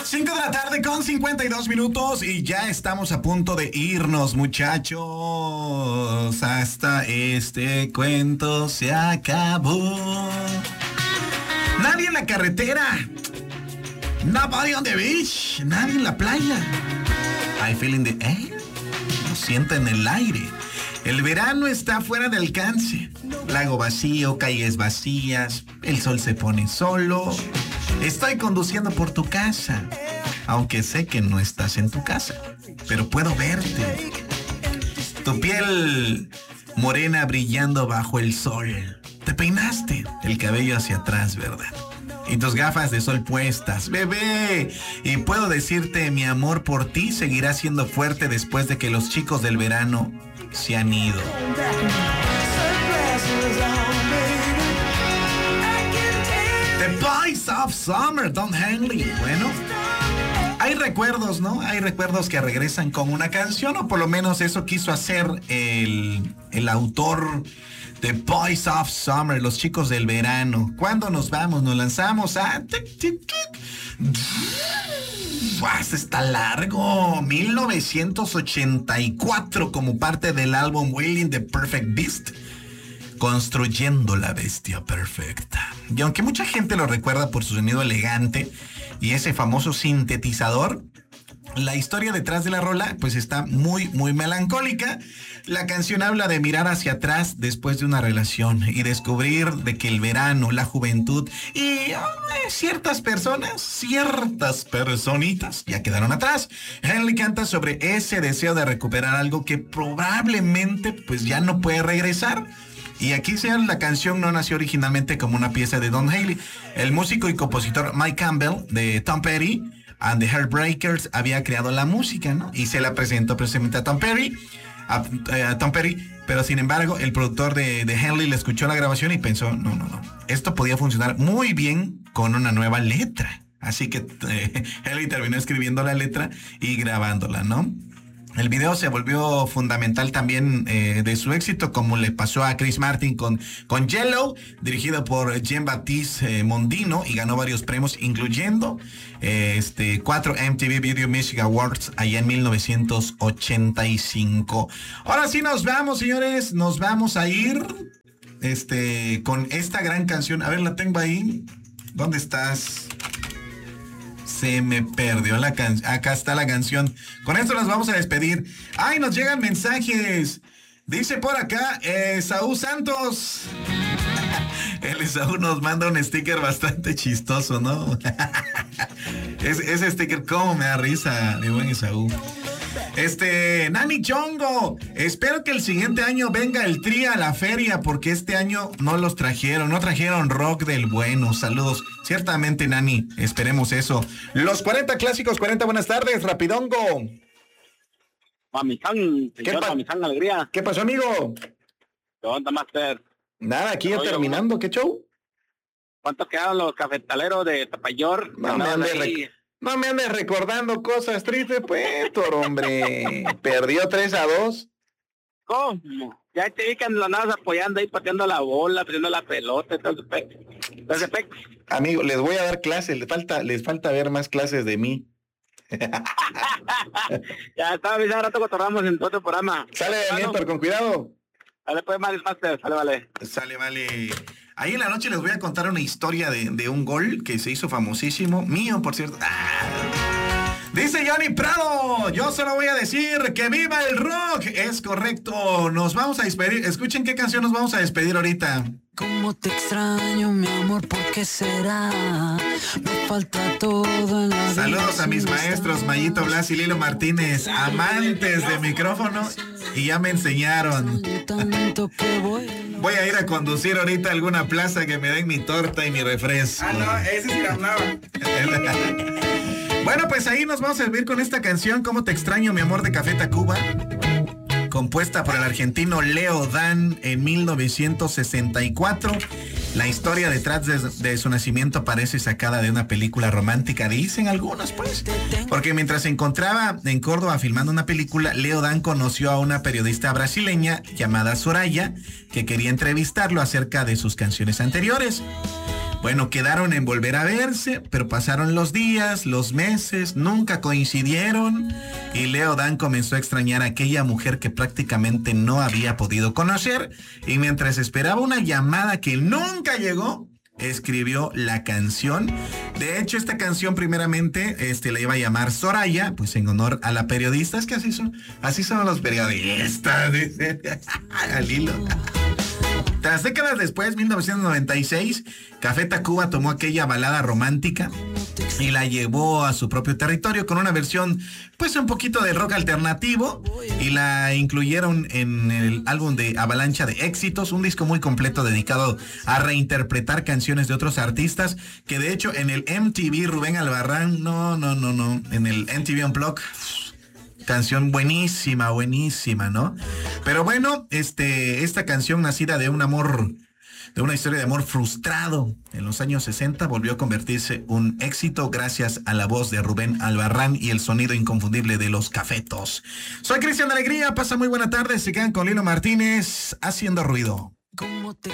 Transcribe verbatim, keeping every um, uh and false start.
cinco de la tarde con cincuenta y dos minutos y ya estamos a punto de irnos, muchachos. Hasta este cuento se acabó. Nadie en la carretera. Nobody on the beach. Nadie en la playa. I feel in the air. Lo siento en el aire. El verano está fuera de alcance. Lago vacío, calles vacías. El sol se pone solo. Estoy conduciendo por tu casa, aunque sé que no estás en tu casa, pero puedo verte. Tu piel morena brillando bajo el sol. Te peinaste el cabello hacia atrás, ¿verdad? Y tus gafas de sol puestas, bebé. Y puedo decirte, mi amor por ti seguirá siendo fuerte después de que los chicos del verano se han ido. The Boys of Summer, Don Henley. Bueno, hay recuerdos, ¿no? Hay recuerdos que regresan con una canción, o por lo menos eso quiso hacer el, el autor de Boys of Summer, los chicos del verano. ¿Cuándo nos vamos? Nos lanzamos a... Este está largo. mil novecientos ochenta y cuatro, como parte del álbum Wailing the Perfect Beast. Construyendo la bestia perfecta. Y aunque mucha gente lo recuerda por su sonido elegante y ese famoso sintetizador, la historia detrás de la rola pues está muy, muy melancólica. La canción habla de mirar hacia atrás después de una relación y descubrir de que el verano, la juventud y oh, ciertas personas, ciertas personitas ya quedaron atrás. Henley canta sobre ese deseo de recuperar algo que probablemente pues ya no puede regresar. Y aquí, señor, la canción no nació originalmente como una pieza de Don Henley. El músico y compositor Mike Campbell de Tom Petty and the Heartbreakers había creado la música, ¿no? Y se la presentó precisamente a Tom Petty, a, a Tom Petty, pero sin embargo el productor de, de Henley le escuchó la grabación y pensó, no, no, no, esto podía funcionar muy bien con una nueva letra. Así que eh, Henley terminó escribiendo la letra y grabándola, ¿no? El video se volvió fundamental también eh, de su éxito, como le pasó a Chris Martin con, con Yellow, dirigido por Jean-Baptiste eh, Mondino, y ganó varios premios, incluyendo eh, este, cuatro M T V Video Music Awards allá en mil novecientos ochenta y cinco. Ahora sí nos vamos, señores, nos vamos a ir este, con esta gran canción. A ver, la tengo ahí. ¿Dónde estás? Se me perdió la canción. Acá está la canción. Con esto nos vamos a despedir. ¡Ay, nos llegan mensajes! Dice por acá, eh, Saúl Santos. El Esaú nos manda un sticker bastante chistoso, ¿no? es, ese sticker, cómo me da risa, mi buen Esaú. Este, Nani Chongo, espero que el siguiente año venga el Tri a la feria, porque este año no los trajeron, no trajeron rock del bueno. Saludos. Ciertamente, Nani, esperemos eso. Los cuarenta clásicos, cuarenta, buenas tardes, Rapidongo. Mamizán, ¿Qué, pa Mamizán, alegría. ¿Qué pasó, amigo? ¿Qué onda, Master? Nada, aquí ya terminando, ¿qué show? ¿Cuánto quedaron los cafetaleros de Tapayor? No me andes no me andes recordando cosas tristes, pues, toro, hombre. Perdió tres a dos. ¿Cómo? Ya te vi que lo andabas apoyando ahí, pateando la bola, pateando la pelota, entonces, entonces, amigo, les voy a dar clases, les falta, les falta ver más clases de mí. Ya estaba avisando, rato cotorramos en todo el programa. Sale, Néstor, con cuidado. Sale pues, Master, sale, vale. Sale, vale. Ahí en la noche les voy a contar una historia de, de un gol que se hizo famosísimo, mío, por cierto. ¡Ah! Dice Johnny Prado, yo solo voy a decir que viva el rock. Es correcto, nos vamos a despedir. Escuchen qué canción nos vamos a despedir ahorita. Cómo te extraño, mi amor, ¿por qué será? Me falta todo en la vida. Saludos a mis maestros Mayito Blas y Lilo Martínez, amantes de micrófono, y ya me enseñaron. Voy a ir a conducir ahorita a alguna plaza que me den mi torta y mi refresco. Ah, no, ese sí hablaba. Bueno, pues ahí nos vamos a servir con esta canción, Cómo te extraño, mi amor, de Café Tacuba, compuesta por el argentino Leo Dan en mil novecientos sesenta y cuatro. La historia detrás de, de su nacimiento parece sacada de una película romántica, dicen algunos, pues. Porque mientras se encontraba en Córdoba filmando una película, Leo Dan conoció a una periodista brasileña llamada Soraya, que quería entrevistarlo acerca de sus canciones anteriores. Bueno, quedaron en volver a verse, pero pasaron los días, los meses, nunca coincidieron y Leo Dan comenzó a extrañar a aquella mujer que prácticamente no había podido conocer y mientras esperaba una llamada que nunca llegó, escribió la canción. De hecho, esta canción primeramente este, la iba a llamar Soraya, pues en honor a la periodista. Es que así son, así son los periodistas, dice. Al hilo. Tras décadas después, mil novecientos noventa y seis, Café Tacuba tomó aquella balada romántica y la llevó a su propio territorio con una versión pues un poquito de rock alternativo y la incluyeron en el álbum de Avalancha de Éxitos, un disco muy completo dedicado a reinterpretar canciones de otros artistas que de hecho en el M T V Rubén Albarrán, no, no, no, no, en el M T V Unplugged, canción buenísima, buenísima, ¿no? Pero bueno, este, esta canción nacida de un amor, de una historia de amor frustrado en los años sesenta, volvió a convertirse un éxito gracias a la voz de Rubén Albarrán y el sonido inconfundible de los Cafetos. Soy Cristian Alegría, pasa muy buena tarde, se quedan con Lilo Martínez haciendo ruido. ¿Cómo te